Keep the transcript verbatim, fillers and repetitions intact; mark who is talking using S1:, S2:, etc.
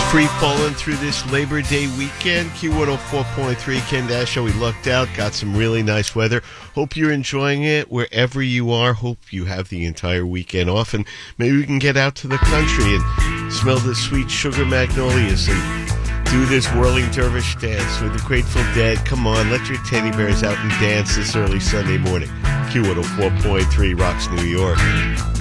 S1: Free falling through this Labor Day weekend. Q one oh four point three, Ken Dashow. We lucked out, got some really nice weather. Hope you're enjoying it wherever you are. Hope you have the entire weekend off, and maybe we can get out to the country and smell the sweet sugar magnolias and do this whirling dervish dance with the Grateful Dead. Come on, let your teddy bears out and dance this early Sunday morning. Q one oh four point three rocks New York.